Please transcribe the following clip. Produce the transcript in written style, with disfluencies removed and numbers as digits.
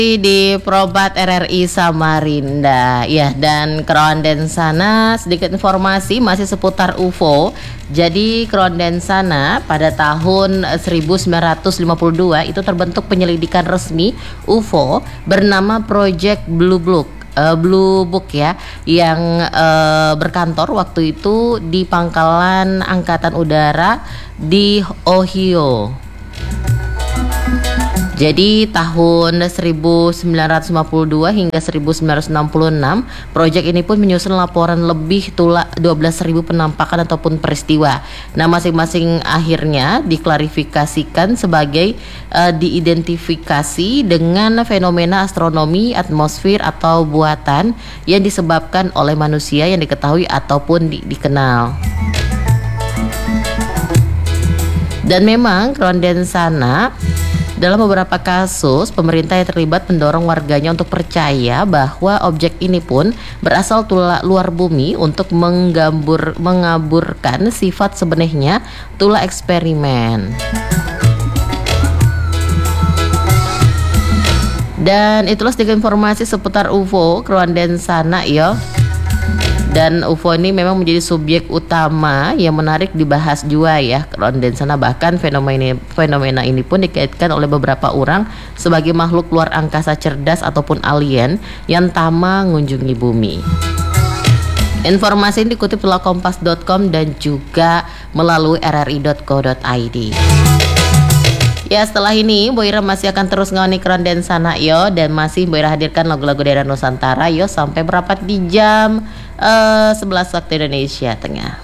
Di Probat RRI Samarinda ya, dan Kerondensana sedikit informasi masih seputar UFO. Jadi Kerondensana pada tahun 1952 itu terbentuk penyelidikan resmi UFO bernama Project Blue Book ya, yang berkantor waktu itu di Pangkalan Angkatan Udara di Ohio. Jadi tahun 1952 hingga 1966, proyek ini pun menyusun laporan lebih 12.000 penampakan ataupun peristiwa. Nah, masing-masing akhirnya diklarifikasikan sebagai diidentifikasi dengan fenomena astronomi atmosfer atau buatan yang disebabkan oleh manusia yang diketahui ataupun dikenal. Dan memang Kerondensana dalam beberapa kasus, pemerintah yang terlibat mendorong warganya untuk percaya bahwa objek ini pun berasal luar bumi untuk mengaburkan sifat sebenarnya tulah eksperimen. Dan itulah sedikit informasi seputar UFO Kerondensana ya. Dan UFO ini memang menjadi subjek utama yang menarik dibahas juga ya, Kerondensana. Bahkan fenomena ini pun dikaitkan oleh beberapa orang sebagai makhluk luar angkasa cerdas ataupun alien yang tamak mengunjungi bumi. Informasi ini dikutip dari kompas.com dan juga melalui rri.co.id. Ya, setelah ini Mbok Ira masih akan terus ngawani Kerondensana yo, dan masih Mbok Ira hadirkan lagu-lagu daerah Nusantara yo sampai merapat di jam 11 waktu Indonesia Tengah.